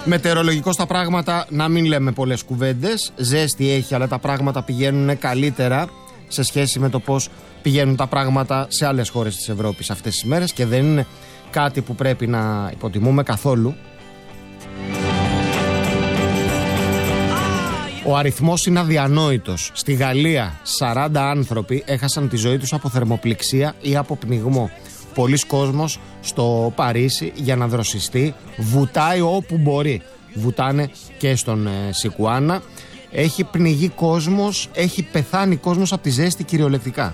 Μετεωρολογικώς τα πράγματα, να μην λέμε πολλές κουβέντες. Ζέστη έχει, αλλά τα πράγματα πηγαίνουν καλύτερα σε σχέση με το πώς πηγαίνουν τα πράγματα σε άλλες χώρες της Ευρώπης αυτές τις μέρες, και δεν είναι κάτι που πρέπει να υποτιμούμε καθόλου. Ο αριθμός είναι αδιανόητος. Στη Γαλλία 40 άνθρωποι έχασαν τη ζωή τους από θερμοπληξία ή από πνιγμό. Πολλοί κόσμος στο Παρίσι για να δροσιστεί βουτάει όπου μπορεί. Βουτάνε και στον Σικουάνα. Έχει πνιγεί κόσμος, έχει πεθάνει κόσμος από τη ζέστη κυριολεκτικά.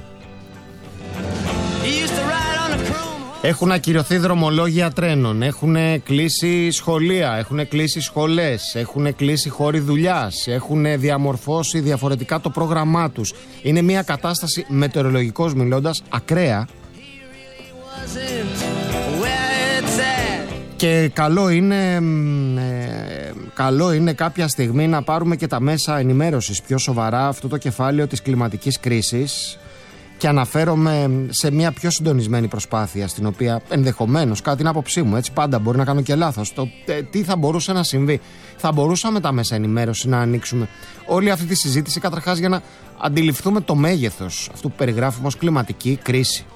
Έχουν ακυρωθεί δρομολόγια τρένων, έχουν κλείσει σχολεία, έχουν κλείσει σχολές, έχουν κλείσει χώροι δουλειάς, έχουν διαμορφώσει διαφορετικά το πρόγραμμά τους. Είναι μια κατάσταση, μετεωρολογικώς μιλώντας, ακραία. Και καλό είναι κάποια στιγμή να πάρουμε και τα μέσα ενημέρωσης πιο σοβαρά αυτό το κεφάλαιο της κλιματικής κρίσης, και αναφέρομαι σε μια πιο συντονισμένη προσπάθεια, στην οποία ενδεχομένως, κατά την άποψή μου, έτσι πάντα μπορεί να κάνω και λάθος, το τι θα μπορούσε να συμβεί. Θα μπορούσαμε τα μέσα ενημέρωση να ανοίξουμε όλη αυτή τη συζήτηση, καταρχάς για να αντιληφθούμε το μέγεθος αυτού που περιγράφουμε ως κλιματική κρίση.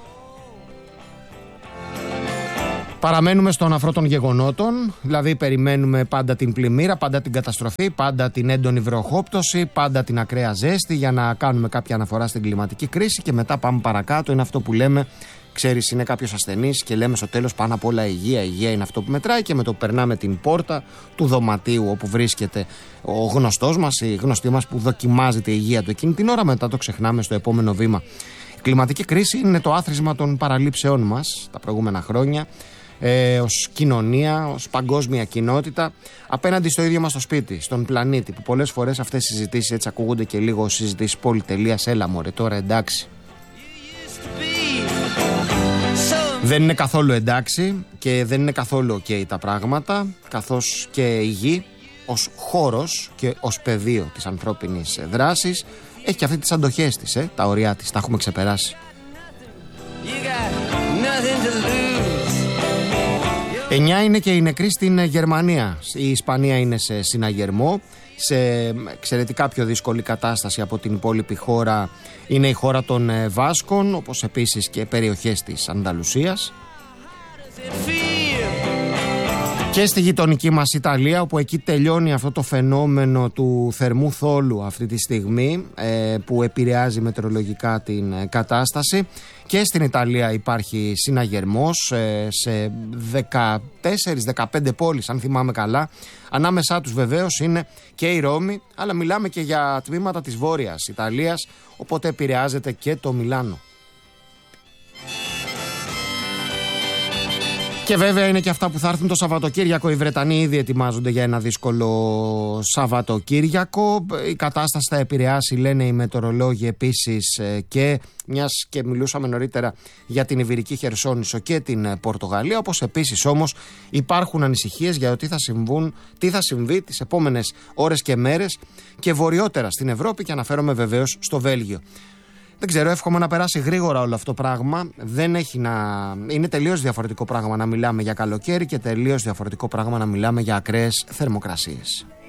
Παραμένουμε στον αφρό των γεγονότων, δηλαδή περιμένουμε πάντα την πλημμύρα, πάντα την καταστροφή, πάντα την έντονη βροχόπτωση, πάντα την ακραία ζέστη για να κάνουμε κάποια αναφορά στην κλιματική κρίση, και μετά πάμε παρακάτω. Είναι αυτό που λέμε, ξέρεις, είναι κάποιος ασθενής και λέμε στο τέλος πάνω απ' όλα υγεία. Υγεία είναι αυτό που μετράει, και με το περνάμε την πόρτα του δωματίου όπου βρίσκεται ο γνωστός μας, η γνωστή μας που δοκιμάζεται η υγεία του εκείνη την ώρα, μετά το ξεχνάμε στο επόμενο βήμα. Η κλιματική κρίση είναι το άθροισμα των παραλήψεών μας τα προηγούμενα χρόνια. Ως κοινωνία, ως παγκόσμια κοινότητα, απέναντι στο ίδιο μας το σπίτι, στον πλανήτη, που πολλές φορές αυτές οι συζητήσεις έτσι ακούγονται και λίγο ως συζητήσεις πολυτελείας. Έλα μωρέ, τώρα εντάξει. Δεν είναι καθόλου εντάξει και δεν είναι καθόλου ok τα πράγματα, καθώς και η γη ως χώρος και ως πεδίο της ανθρώπινης δράσης έχει και αυτή τις αντοχές της, τα ωριά της, τα έχουμε ξεπεράσει. 9 είναι και οι νεκροί στην Γερμανία. Η Ισπανία είναι σε συναγερμό, σε εξαιρετικά πιο δύσκολη κατάσταση από την υπόλοιπη χώρα είναι η χώρα των Βάσκων, όπως επίσης και περιοχές της Ανταλουσίας. Και στη γειτονική μας Ιταλία, όπου εκεί τελειώνει αυτό το φαινόμενο του θερμού θόλου αυτή τη στιγμή, που επηρεάζει μετεωρολογικά την κατάσταση. Και στην Ιταλία υπάρχει συναγερμός σε 14-15 πόλεις, αν θυμάμαι καλά. Ανάμεσά τους βεβαίως είναι και η Ρώμη, αλλά μιλάμε και για τμήματα της Βόρειας Ιταλίας, οπότε επηρεάζεται και το Μιλάνο. Και βέβαια είναι και αυτά που θα έρθουν το Σαββατοκύριακο. Οι Βρετανοί ήδη ετοιμάζονται για ένα δύσκολο Σαββατοκύριακο. Η κατάσταση θα επηρεάσει, λένε οι μετεωρολόγοι, επίσης και μιας και μιλούσαμε νωρίτερα για την Ιβηρική Χερσόνησο και την Πορτογαλία. Όπως επίσης όμως υπάρχουν ανησυχίες για το τι θα συμβεί τις επόμενες ώρες και μέρες και βορειότερα στην Ευρώπη, και αναφέρομαι βεβαίως στο Βέλγιο. Δεν ξέρω, εύχομαι να περάσει γρήγορα όλο αυτό το πράγμα. Είναι τελείως διαφορετικό πράγμα να μιλάμε για καλοκαίρι και τελείως διαφορετικό πράγμα να μιλάμε για ακραίες θερμοκρασίες.